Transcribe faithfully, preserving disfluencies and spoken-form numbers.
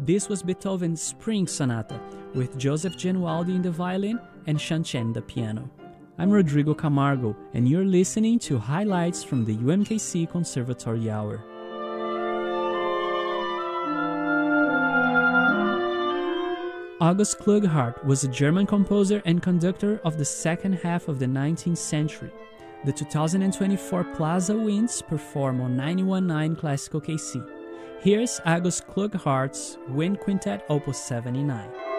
This was Beethoven's Spring Sonata, with Joseph Genualdi in the violin and Shan Chen the piano. I'm Rodrigo Camargo, and you're listening to highlights from the U M K C Conservatory Hour. August Klughart was a German composer and conductor of the second half of the nineteenth century. The two thousand twenty-four Plaza Winds perform on ninety-one point nine Classical K C. Here's August Klughart's Wind Quintet Opus seventy-nine.